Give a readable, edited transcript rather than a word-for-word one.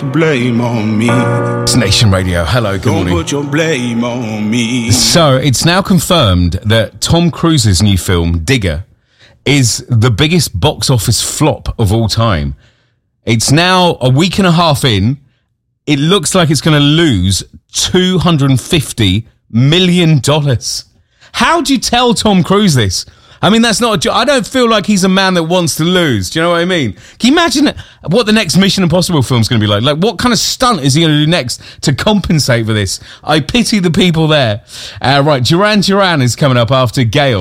the blame on me. It's Nation Radio. Hello, good morning. Don't put your blame on me. So, it's now confirmed that Tom Cruise's new film, Digger, is the biggest box office flop of all time. It's now a week and a half in. It looks like it's going to lose $250 million. How do you tell Tom Cruise this? I mean, that's not I don't feel like he's a man that wants to lose. Do you know what I mean? Can you imagine what the next Mission Impossible film's going to be like? Like, what kind of stunt is he going to do next to compensate for this? I pity the people there. Right, Duran Duran is coming up after Gale.